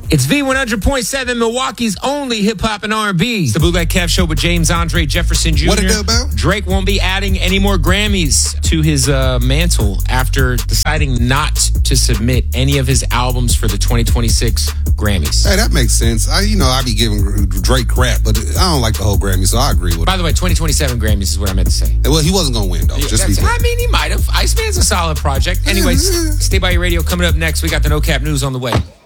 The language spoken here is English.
It's V100.7, Milwaukee's only hip-hop and R&B. It's the Bootleg Kev Show with James Andre Jefferson Jr. What it do, Bill? Drake won't be adding any more Grammys to his mantle after deciding not to submit any of his albums for the 2026 Grammys. Hey, that makes sense. I be giving Drake crap, but I don't like the whole Grammy, so I agree with By the way, 2027 Grammys is what I meant to say. Well, he wasn't going to win, though. I mean, he might have. Iceman's a solid project. Anyways, stay by your radio. Coming up next, we got the No Cap News on the way.